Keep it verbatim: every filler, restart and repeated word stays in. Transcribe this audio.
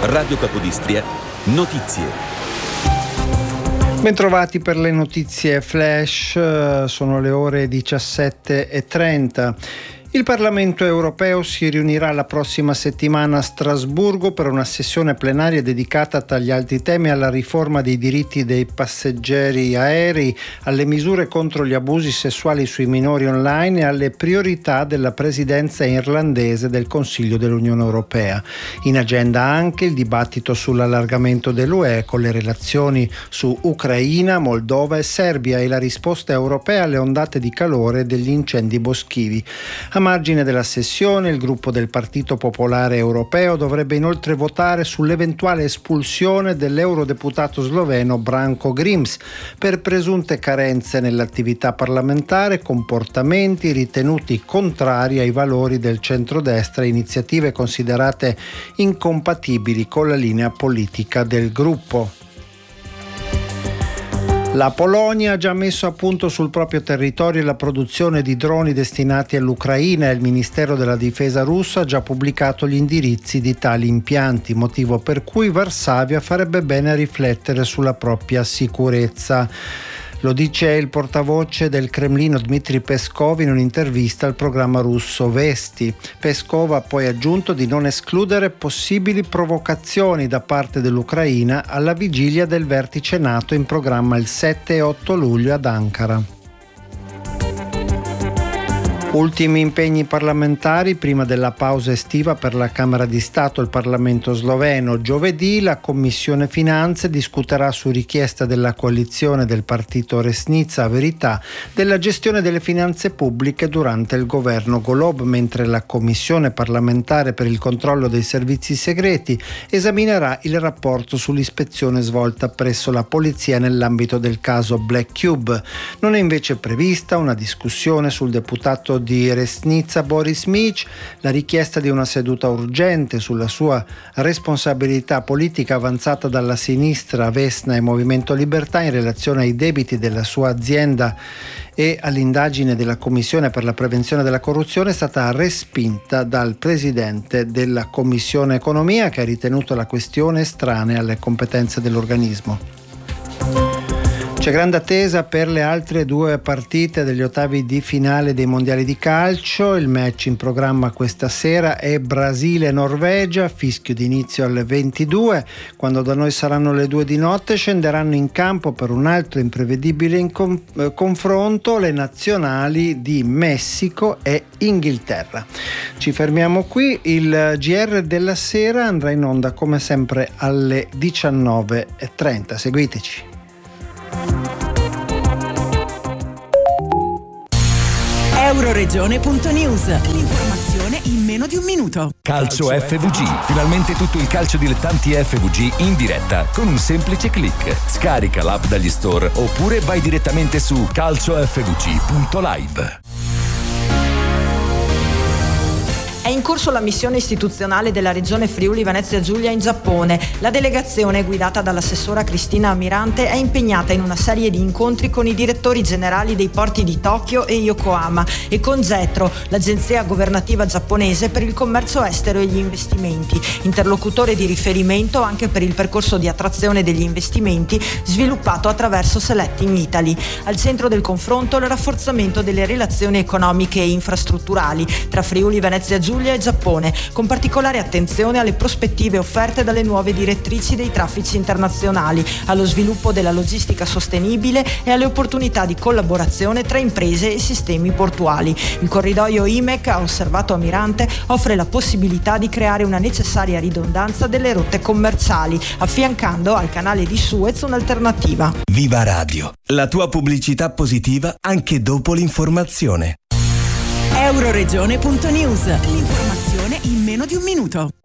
Radio Capodistria, notizie. Bentrovati per le notizie flash, sono le ore diciassette e trenta. Il Parlamento europeo si riunirà la prossima settimana a Strasburgo per una sessione plenaria dedicata tra gli altri temi alla riforma dei diritti dei passeggeri aerei, alle misure contro gli abusi sessuali sui minori online e alle priorità della presidenza irlandese del Consiglio dell'Unione Europea. In agenda anche il dibattito sull'allargamento dell'U E con le relazioni su Ucraina, Moldova e Serbia e la risposta europea alle ondate di calore e degli incendi boschivi. A margine della sessione, il gruppo del Partito Popolare Europeo dovrebbe inoltre votare sull'eventuale espulsione dell'eurodeputato sloveno Branko Grims per presunte carenze nell'attività parlamentare, comportamenti ritenuti contrari ai valori del centrodestra e iniziative considerate incompatibili con la linea politica del gruppo. La Polonia ha già messo a punto sul proprio territorio la produzione di droni destinati all'Ucraina e il Ministero della Difesa russo ha già pubblicato gli indirizzi di tali impianti, motivo per cui Varsavia farebbe bene a riflettere sulla propria sicurezza. Lo dice il portavoce del Cremlino Dmitry Peskov in un'intervista al programma russo Vesti. Peskov ha poi aggiunto di non escludere possibili provocazioni da parte dell'Ucraina alla vigilia del vertice NATO in programma il sette e otto luglio ad Ankara. Ultimi impegni parlamentari prima della pausa estiva per la Camera di Stato e il Parlamento sloveno. Giovedì la Commissione Finanze discuterà su richiesta della coalizione del partito Resnica Verità della gestione delle finanze pubbliche durante il governo Golob, mentre la Commissione parlamentare per il controllo dei servizi segreti esaminerà il rapporto sull'ispezione svolta presso la polizia nell'ambito del caso Black Cube. Non è invece prevista una discussione sul deputato di Resnica Boris Mich, la richiesta di una seduta urgente sulla sua responsabilità politica avanzata dalla sinistra Vesna e Movimento Libertà in relazione ai debiti della sua azienda e all'indagine della Commissione per la prevenzione della corruzione è stata respinta dal presidente della Commissione Economia, che ha ritenuto la questione estranea alle competenze dell'organismo. C'è grande attesa per le altre due partite degli ottavi di finale dei mondiali di calcio. Il match in programma questa sera è Brasile-Norvegia, fischio d'inizio alle ventidue. Quando da noi saranno le due di notte scenderanno in campo per un altro imprevedibile incom- eh, confronto le nazionali di Messico e Inghilterra. Ci fermiamo qui, il G R della sera andrà in onda come sempre alle diciannove e trenta. Seguiteci. Euroregione punto news. L'informazione in meno di un minuto. Calcio F V G. Finalmente tutto il calcio dilettanti F V G in diretta con un semplice click. Scarica l'app dagli store oppure vai direttamente su calcio f v g punto live. È in corso la missione istituzionale della Regione Friuli Venezia Giulia in Giappone. La delegazione, guidata dall'assessora Cristina Amirante, è impegnata in una serie di incontri con i direttori generali dei porti di Tokyo e Yokohama e con JETRO, l'agenzia governativa giapponese per il commercio estero e gli investimenti, interlocutore di riferimento anche per il percorso di attrazione degli investimenti sviluppato attraverso Selecting Italy. Al centro del confronto il rafforzamento delle relazioni economiche e infrastrutturali tra Friuli Venezia Giulia e Giappone, con particolare attenzione alle prospettive offerte dalle nuove direttrici dei traffici internazionali, allo sviluppo della logistica sostenibile e alle opportunità di collaborazione tra imprese e sistemi portuali. Il corridoio I M E C, ha osservato Amirante, offre la possibilità di creare una necessaria ridondanza delle rotte commerciali, affiancando al canale di Suez un'alternativa. Viva Radio, la tua pubblicità positiva anche dopo l'informazione. Euroregione punto news. L'informazione in meno di un minuto.